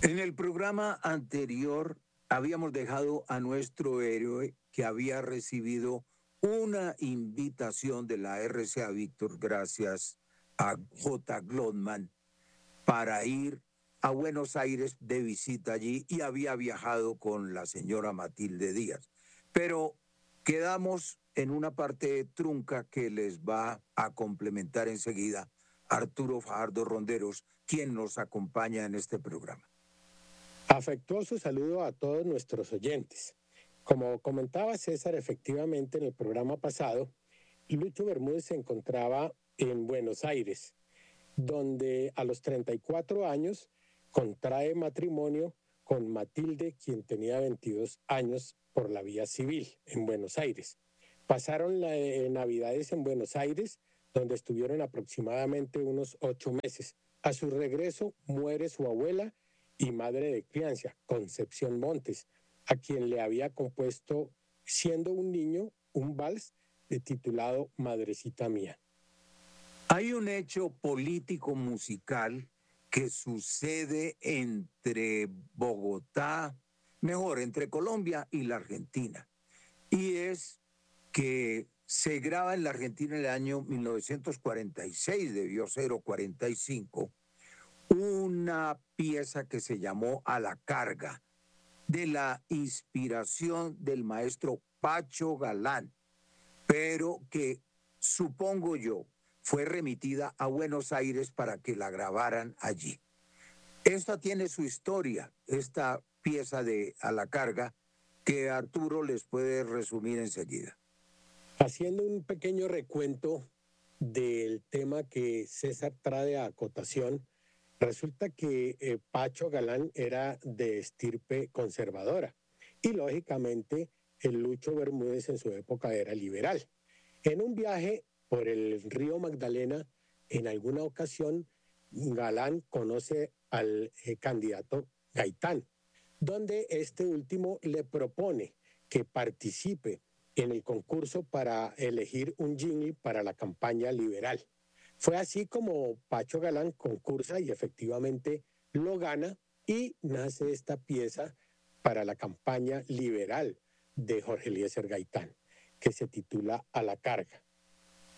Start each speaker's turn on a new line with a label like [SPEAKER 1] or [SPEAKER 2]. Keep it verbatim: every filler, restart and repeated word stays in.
[SPEAKER 1] En el programa anterior habíamos dejado a nuestro héroe que había recibido una invitación de la R C A Víctor gracias a J. Glotman para ir a Buenos Aires de visita allí y había viajado con la señora Matilde Díaz. Pero quedamos en una parte trunca que les va a complementar enseguida Arturo Fajardo Ronderos, quien nos acompaña en este programa.
[SPEAKER 2] Afectuoso saludo a todos nuestros oyentes. Como comentaba César, efectivamente en el programa pasado, Lucho Bermúdez se encontraba en Buenos Aires, donde a los treinta y cuatro años contrae matrimonio con Matilde, quien tenía veintidós años por la vía civil en Buenos Aires. Pasaron las eh, Navidades en Buenos Aires, donde estuvieron aproximadamente unos ocho meses. A su regreso muere su abuela y madre de crianza, Concepción Montes, a quien le había compuesto, siendo un niño, un vals titulado Madrecita Mía.
[SPEAKER 1] Hay un hecho político musical que sucede entre Bogotá, mejor, entre Colombia y la Argentina. Y es que se graba en la Argentina en el año mil novecientos cuarenta y seis, debió ser o cuarenta y cinco, una pieza que se llamó A la Carga, de la inspiración del maestro Pacho Galán, pero que supongo yo fue remitida a Buenos Aires para que la grabaran allí. Esta tiene su historia, esta pieza de A la Carga, que Arturo les puede resumir enseguida.
[SPEAKER 2] Haciendo un pequeño recuento del tema que César trae a acotación, resulta que eh, Pacho Galán era de estirpe conservadora y lógicamente el Lucho Bermúdez en su época era liberal. En un viaje por el río Magdalena, en alguna ocasión, Galán conoce al eh, candidato Gaitán, donde este último le propone que participe en el concurso para elegir un jingle para la campaña liberal. Fue así como Pacho Galán concursa y efectivamente lo gana y nace esta pieza para la campaña liberal de Jorge Eliezer Gaitán, que se titula A la Carga.